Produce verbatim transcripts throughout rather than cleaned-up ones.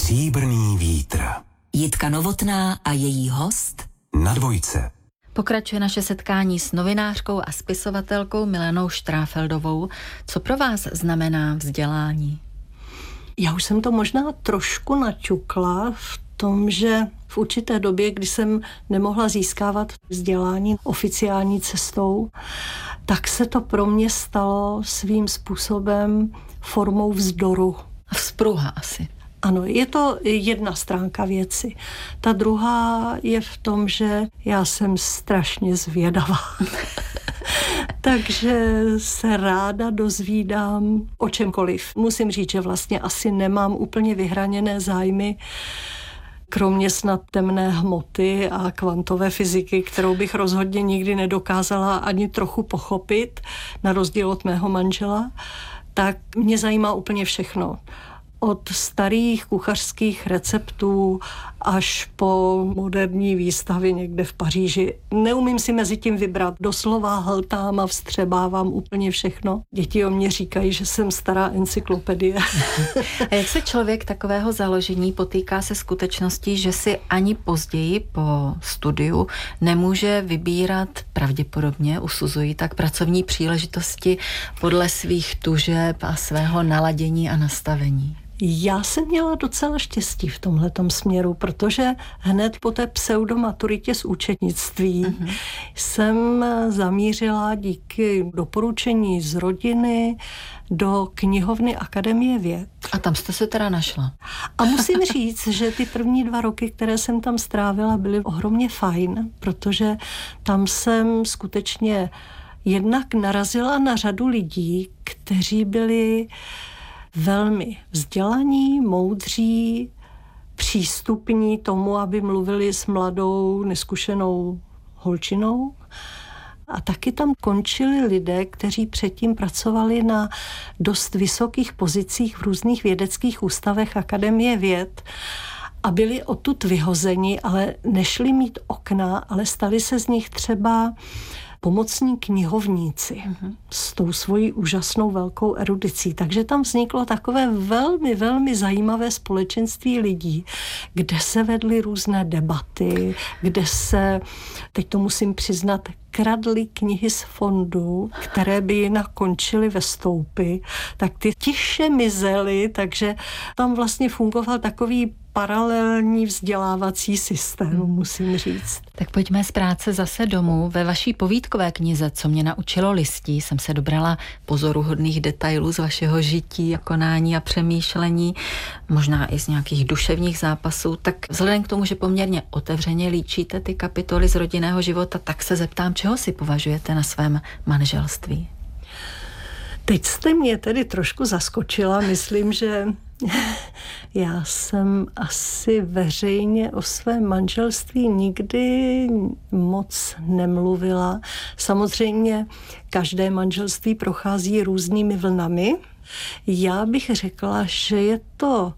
Stříbrný vítr. Jitka Novotná a její host Na dvojce. Pokračuje naše setkání s novinářkou a spisovatelkou Milenou Štráfeldovou. Co pro vás znamená vzdělání? Já už jsem to možná trošku naťukla v tom, že v určité době, kdy jsem nemohla získávat vzdělání oficiální cestou, tak se to pro mě stalo svým způsobem formou vzdoru. Vzpruha asi. Ano, je to jedna stránka věci. Ta druhá je v tom, že já jsem strašně zvědavá. Takže se ráda dozvídám o čemkoliv. Musím říct, že vlastně asi nemám úplně vyhraněné zájmy, kromě snad temné hmoty a kvantové fyziky, kterou bych rozhodně nikdy nedokázala ani trochu pochopit, na rozdíl od mého manžela, tak mě zajímá úplně všechno. Od starých kuchařských receptů až po moderní výstavy někde v Paříži. Neumím si mezi tím vybrat. Doslova hltám a vstřebávám úplně všechno. Děti o mě říkají, že jsem stará encyklopedie. A jak se člověk takového založení potýká se skutečností, že si ani později po studiu nemůže vybírat, pravděpodobně usuzují tak, pracovní příležitosti podle svých tužeb a svého naladění a nastavení? Já jsem měla docela štěstí v tomhletom směru, protože hned po té pseudomaturitě z účetnictví uh-huh. jsem zamířila díky doporučení z rodiny do knihovny Akademie věd. A tam jste se teda našla. A musím říct, že ty první dva roky, které jsem tam strávila, byly ohromně fajn, protože tam jsem skutečně jednak narazila na řadu lidí, kteří byli velmi vzdělaní, moudří, přístupní tomu, aby mluvili s mladou, neskušenou holčinou. A taky tam končili lidé, kteří předtím pracovali na dost vysokých pozicích v různých vědeckých ústavech Akademie věd a byli odtud vyhozeni, ale nešli mít okna, ale stali se z nich třeba pomocní knihovníci uh-huh. s tou svojí úžasnou velkou erudicí. Takže tam vzniklo takové velmi, velmi zajímavé společenství lidí, kde se vedly různé debaty, kde se, teď to musím přiznat, kradly knihy z fondu, které by jinak končily ve stoupy, tak ty tiše mizely, takže tam vlastně fungoval takový paralelní vzdělávací systém, musím říct. Tak pojďme z práce zase domů. Ve vaší povídkové knize Co mě naučilo listí jsem se dobrala pozoruhodných detailů z vašeho žití a konání a přemýšlení, možná i z nějakých duševních zápasů. Tak vzhledem k tomu, že poměrně otevřeně líčíte ty kapitoly z rodinného života, tak se zeptám, čeho si považujete na svém manželství? Teď jste mě tedy trošku zaskočila. Myslím, že já jsem asi veřejně o svém manželství nikdy moc nemluvila. Samozřejmě každé manželství prochází různými vlnami. Já bych řekla, že je to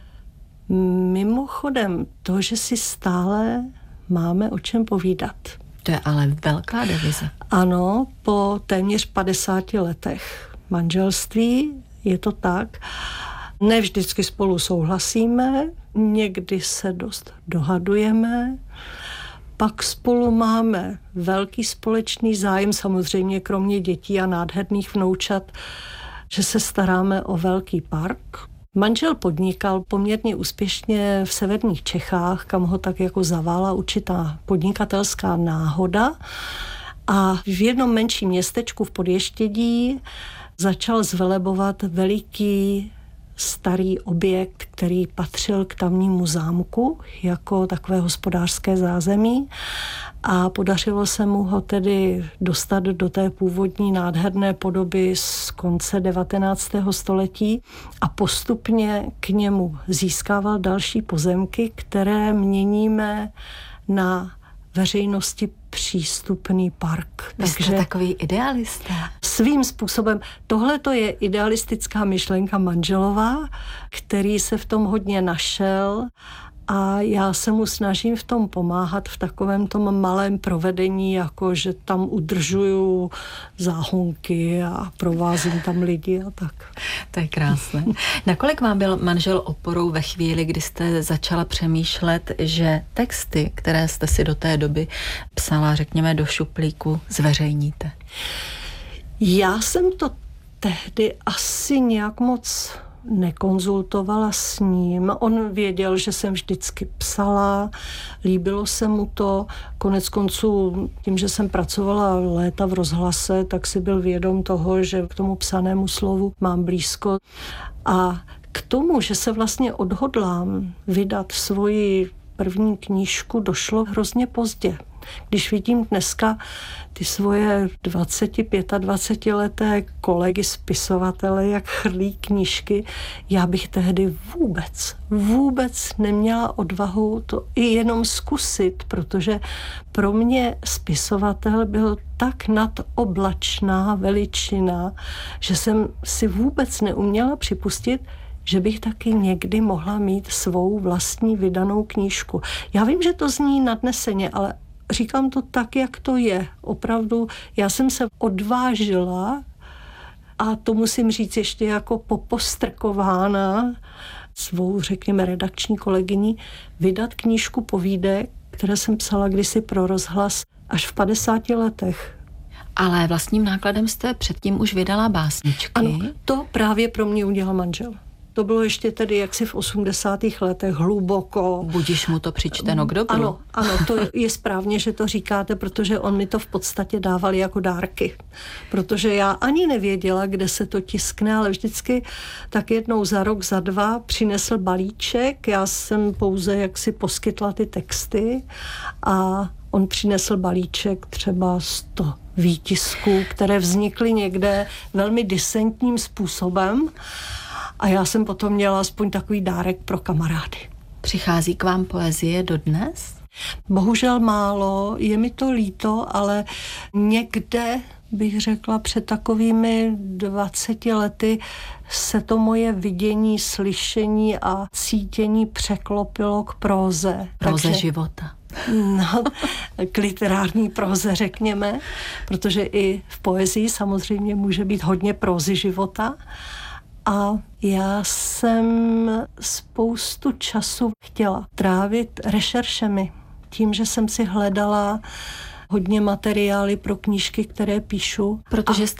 mimochodem to, že si stále máme o čem povídat. To je ale velká devize. Ano, po téměř padesáti letech manželství je to tak. Ne vždycky spolu souhlasíme, někdy se dost dohadujeme, pak spolu máme velký společný zájem, samozřejmě kromě dětí a nádherných vnoučat, že se staráme o velký park. Manžel podnikal poměrně úspěšně v severních Čechách, kam ho tak jako zavála určitá podnikatelská náhoda. A v jednom menším městečku v Podještědí začal zvelebovat veliký starý objekt, který patřil k tamnímu zámku jako takové hospodářské zázemí a podařilo se mu ho tedy dostat do té původní nádherné podoby z konce devatenáctého století a postupně k němu získával další pozemky, které měníme na veřejnosti přístupný park. Vy jste takový idealista. Svým způsobem. Tohle to je idealistická myšlenka manželová, který se v tom hodně našel A já se mu snažím v tom pomáhat v takovém tom malém provedení, jako že tam udržuju záhonky a provázím tam lidi a tak. To je krásné. Nakolik vám byl manžel oporou ve chvíli, kdy jste začala přemýšlet, že texty, které jste si do té doby psala, řekněme, do šuplíku, zveřejníte? Já jsem to tehdy asi nějak moc nekonzultovala s ním. On věděl, že jsem vždycky psala, líbilo se mu to. Konec konců, tím, že jsem pracovala léta v rozhlase, tak si byl vědom toho, že k tomu psanému slovu mám blízko. A k tomu, že se vlastně odhodlám vydat svoji první knížku, došlo hrozně pozdě. Když vidím dneska ty svoje dvacet, dvacet pět leté kolegy spisovatele, jak chrlí knížky, já bych tehdy vůbec, vůbec neměla odvahu to i jenom zkusit, protože pro mě spisovatel byl tak nadoblačná veličina, že jsem si vůbec neuměla připustit, že bych taky někdy mohla mít svou vlastní vydanou knížku. Já vím, že to zní nadneseně, ale říkám to tak, jak to je. Opravdu, já jsem se odvážila, a to musím říct ještě jako popostrkována svou, řekněme, redakční kolegyní, vydat knížku povídek, které jsem psala kdysi pro rozhlas až v padesáti letech. Ale vlastním nákladem jste předtím už vydala básničky. Ano, to právě pro mě udělal manžel. To bylo ještě tedy jaksi v osmdesátých letech hluboko. Budiš mu to přičteno k dobru. Ano, ano, to je správně, že to říkáte, protože on mi to v podstatě dával jako dárky. Protože já ani nevěděla, kde se to tiskne, ale vždycky tak jednou za rok, za dva přinesl balíček. Já jsem pouze jaksi poskytla ty texty a on přinesl balíček třeba sto výtisků, které vznikly někde velmi disentním způsobem. A já jsem potom měla aspoň takový dárek pro kamarády. Přichází k vám poezie dodnes? Bohužel málo, je mi to líto, ale někde bych řekla před takovými dvaceti lety se to moje vidění, slyšení a cítění překlopilo k próze. Próze Takže, života. No, k literární próze, řekněme, protože i v poezii samozřejmě může být hodně prózy života. A já jsem spoustu času chtěla trávit rešeršemi. Tím, že jsem si hledala hodně materiály pro knížky, které píšu. Protože jste